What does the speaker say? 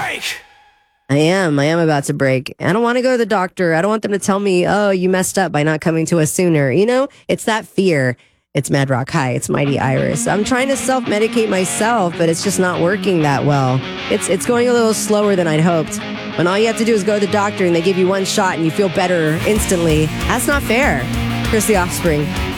I am about to break. I don't want to go to the doctor. I don't want them to tell me, oh, you messed up by not coming to us sooner. You know, it's that fear. It's Mad Rock. Hi, it's Mighty Iris. I'm trying to self-medicate myself, but it's just not working that well. It's going a little slower than I'd hoped. When all you have to do is go to the doctor and they give you one shot and you feel better instantly. That's not fair. Here's The Offspring.